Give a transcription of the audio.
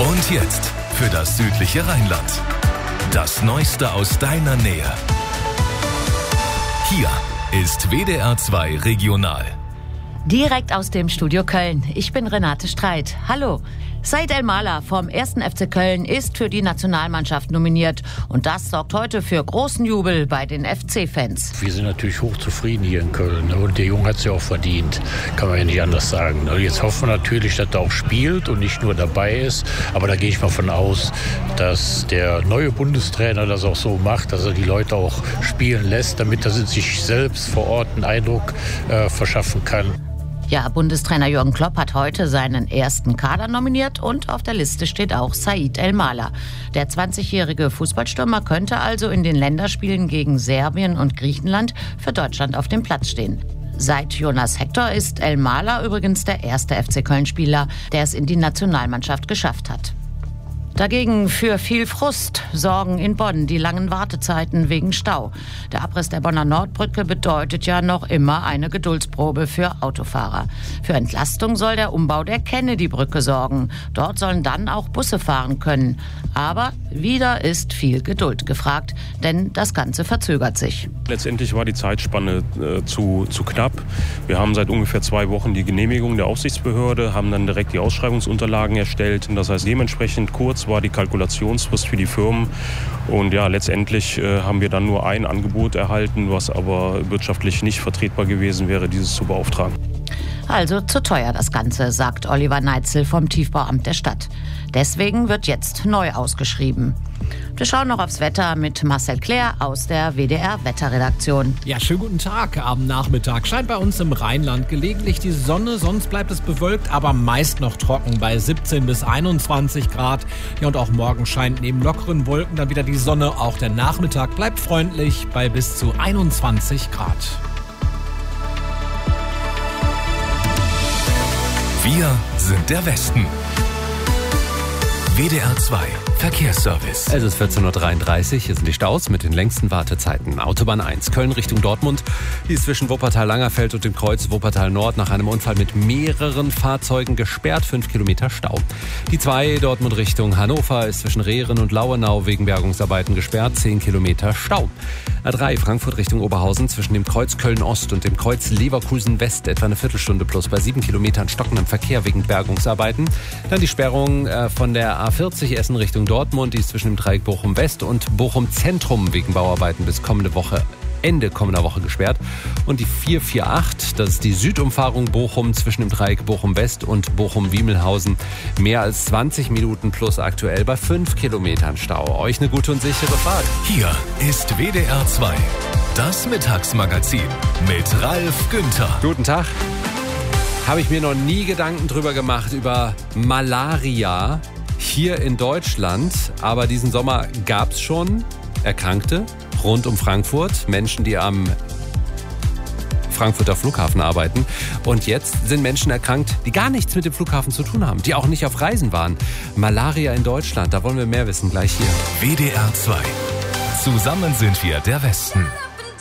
Und jetzt für das südliche Rheinland. Das Neueste aus deiner Nähe. Hier ist WDR 2 Regional. Direkt aus dem Studio Köln. Ich bin Renate Streit. Hallo. Said El-Mala vom 1. FC Köln ist für die Nationalmannschaft nominiert. Und das sorgt heute für großen Jubel bei den FC-Fans. Wir sind natürlich hochzufrieden hier in Köln. Und der Junge hat es ja auch verdient. Kann man ja nicht anders sagen. Jetzt hoffen wir natürlich, dass er auch spielt und nicht nur dabei ist. Aber da gehe ich mal von aus, dass der neue Bundestrainer das auch so macht, dass er die Leute auch spielen lässt, damit er sich selbst vor Ort einen Eindruck verschaffen kann. Ja, Bundestrainer Jürgen Klopp hat heute seinen ersten Kader nominiert und auf der Liste steht auch Said El-Mala. Der 20-jährige Fußballstürmer könnte also in den Länderspielen gegen Serbien und Griechenland für Deutschland auf dem Platz stehen. Seit Jonas Hector ist El-Mala übrigens der erste FC Köln-Spieler, der es in die Nationalmannschaft geschafft hat. Dagegen für viel Frust sorgen in Bonn die langen Wartezeiten wegen Stau. Der Abriss der Bonner Nordbrücke bedeutet ja noch immer eine Geduldsprobe für Autofahrer. Für Entlastung soll der Umbau der Kennedy-Brücke sorgen. Dort sollen dann auch Busse fahren können. Aber wieder ist viel Geduld gefragt, denn das Ganze verzögert sich. Letztendlich war die Zeitspanne zu knapp. Wir haben seit ungefähr 2 Wochen die Genehmigung der Aufsichtsbehörde, haben dann direkt die Ausschreibungsunterlagen erstellt. Das heißt, dementsprechend kurz war die Kalkulationsfrist für die Firmen. Und ja, letztendlich haben wir dann nur ein Angebot erhalten, was aber wirtschaftlich nicht vertretbar gewesen wäre, dieses zu beauftragen. Also zu teuer das Ganze, sagt Oliver Neitzel vom Tiefbauamt der Stadt. Deswegen wird jetzt neu ausgeschrieben. Wir schauen noch aufs Wetter mit Marcel Claire aus der WDR-Wetterredaktion. Ja, schönen guten Tag. Am Nachmittag scheint bei uns im Rheinland gelegentlich die Sonne, sonst bleibt es bewölkt, aber meist noch trocken bei 17 bis 21 Grad. Ja, und auch morgen scheint neben lockeren Wolken dann wieder die Sonne. Auch der Nachmittag bleibt freundlich bei bis zu 21 Grad. Wir sind der Westen. WDR 2 Verkehrsservice. Es ist 14.33 Uhr, hier sind die Staus mit den längsten Wartezeiten. Autobahn 1, Köln Richtung Dortmund. Die ist zwischen Wuppertal-Langerfeld und dem Kreuz Wuppertal-Nord nach einem Unfall mit mehreren Fahrzeugen gesperrt, 5 Kilometer Stau. Die 2, Dortmund Richtung Hannover, ist zwischen Rehren und Lauenau wegen Bergungsarbeiten gesperrt, 10 Kilometer Stau. A3, Frankfurt Richtung Oberhausen, zwischen dem Kreuz Köln-Ost und dem Kreuz Leverkusen-West etwa eine Viertelstunde plus bei 7 Kilometern stockendem Verkehr wegen Bergungsarbeiten. Dann die Sperrung von der A40 Essen Richtung Dortmund, die ist zwischen dem Dreieck Bochum-West und Bochum-Zentrum wegen Bauarbeiten bis Ende kommender Woche gesperrt. Und die 448, das ist die Südumfahrung Bochum zwischen dem Dreieck Bochum-West und Bochum-Wiemelhausen. Mehr als 20 Minuten plus aktuell bei 5 Kilometern Stau. Euch eine gute und sichere Fahrt. Hier ist WDR 2, das Mittagsmagazin mit Ralf Günther. Guten Tag. Habe ich mir noch nie Gedanken drüber gemacht, über Malaria hier in Deutschland. Aber diesen Sommer gab es schon Erkrankte rund um Frankfurt, Menschen, die am Frankfurter Flughafen arbeiten. Und jetzt sind Menschen erkrankt, die gar nichts mit dem Flughafen zu tun haben, die auch nicht auf Reisen waren. Malaria in Deutschland, da wollen wir mehr wissen, gleich hier. WDR 2. Zusammen sind wir der Westen.